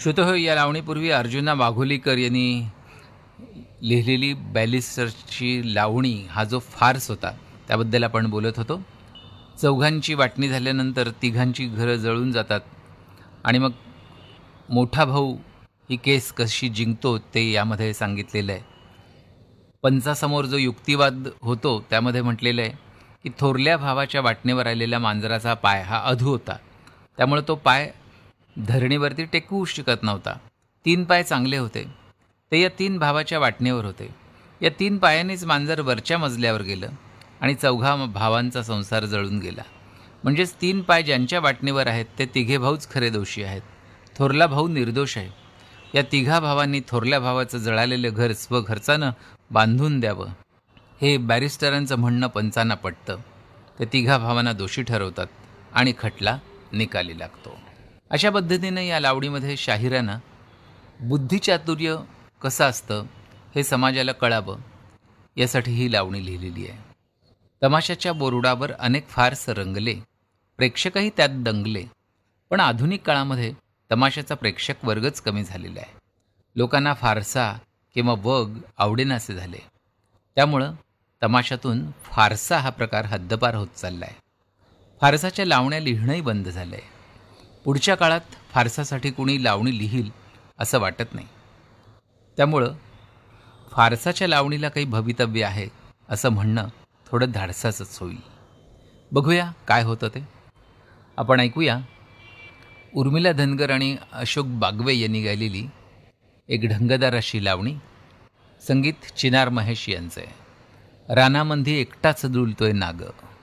श्रोतो, या लावणीपूर्वी अर्जुना वाघोलीकर यांनी लिहिलेली बॅलिस्टरची लावणी हा जो फार्स होता त्याबद्दल आपण बोलत होतो. चौघांची वाटणी झाल्यानंतर तिघांची घरं जळून जातात आणि मग मोठा भाऊ ही केस कशी जिंकतो ते यामध्ये सांगितलेलं आहे. पंचासमोर जो युक्तिवाद होतो त्यामध्ये म्हटलेलं आहे की थोरल्या भावाच्या वाटणीवर आलेल्या मांजराचा पाय हा अधू होता, त्यामुळे तो पाय धरणीवरती टेकवू शकत नव्हता. 3 पाय चांगले होते, ते या 3 भावाच्या वाटणीवर होते. या 3 पायानेच मांजर वरच्या मजल्यावर गेलं आणि चौघा भावांचा संसार जळून गेला. म्हणजेच 3 पाय ज्यांच्या वाटणीवर आहेत ते तिघे भाऊच खरे दोषी आहेत. थोरला भाऊ निर्दोष आहे. या तिघा भावांनी थोरल्या भावाचं जळालेलं घर स्वखर्चानं बांधून द्यावं, हे बॅरिस्टरांचं म्हणणं पंचांना पटतं. ते तिघा भावांना दोषी ठरवतात आणि खटला निकाली लागतो. अशा पद्धतीनं या लावणीमध्ये शाहिरानं बुद्धिचातुर्य कसं असतं हे समाजाला कळावं यासाठी ही लावणी लिहिलेली आहे. तमाशाच्या बोरुडावर अनेक फार्स रंगले, प्रेक्षकही त्यात दंगले. पण आधुनिक काळामध्ये तमाशाचा प्रेक्षक वर्गच कमी झालेला आहे. लोकांना फारसा किंवा वग आवडेनासे झाले. त्यामुळं तमाशातून फारसा हा प्रकार हद्दपार होत चालला आहे. फारसाच्या लावण्या लिहिणंही बंद झालं आहे. पुढच्या काळात फारसासाठी कुणी लावणी लिहील असं वाटत नाही. त्यामुळं फारसाच्या लावणीला काही भवितव्य आहे असं म्हणणं थोडं धाडसाचंच होईल. बघूया काय होतं ते. आपण ऐकूया उर्मिला धनगर आणि अशोक बागवे यांनी गायलेली एक ढंगदार अशी लावणी. संगीत चिनार महेश यांचं आहे. रानामंदी एकटाच डुलतोय नाग.